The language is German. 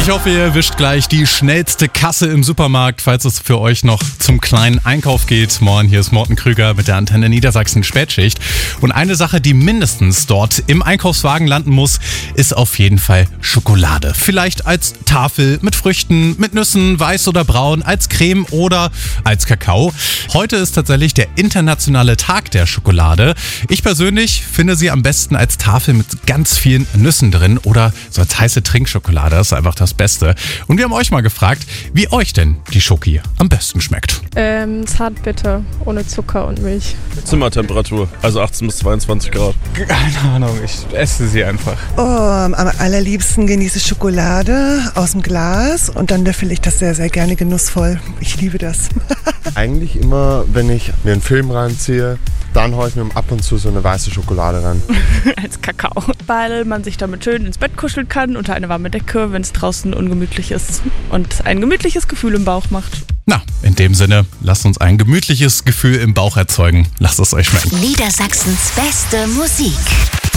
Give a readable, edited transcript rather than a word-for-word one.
Ich hoffe, ihr erwischt gleich die schnellste Kasse im Supermarkt, falls es für euch noch zum kleinen Einkauf geht. Moin, hier ist Morten Krüger mit der Antenne Niedersachsen Spätschicht. Und eine Sache, die mindestens dort im Einkaufswagen landen muss, ist auf jeden Fall Schokolade. Vielleicht als Tafel mit Früchten, mit Nüssen, weiß oder braun, als Creme oder als Kakao. Heute ist tatsächlich der internationale Tag der Schokolade. Ich persönlich finde sie am besten als Tafel mit ganz vielen Nüssen drin oder so als heiße Trinkschokolade. Das ist einfach das Beste. Und wir haben euch mal gefragt, wie euch denn die Schoki am besten schmeckt. Zartbitter, ohne Zucker und Milch. Zimmertemperatur, also 18 bis 22 Grad. Keine Ahnung, ich esse sie einfach. Am allerliebsten genieße ich Schokolade aus dem Glas und dann löffel ich das sehr, sehr gerne genussvoll. Ich liebe das. Eigentlich immer, wenn ich mir einen Film reinziehe, dann haue ich mir ab und zu so eine weiße Schokolade ran. Als Kakao. Weil man sich damit schön ins Bett kuscheln kann, unter eine warme Decke, wenn es draußen ungemütlich ist und ein gemütliches Gefühl im Bauch macht. Na, in dem Sinne, lasst uns ein gemütliches Gefühl im Bauch erzeugen. Lasst es euch schmecken. Niedersachsens beste Musik.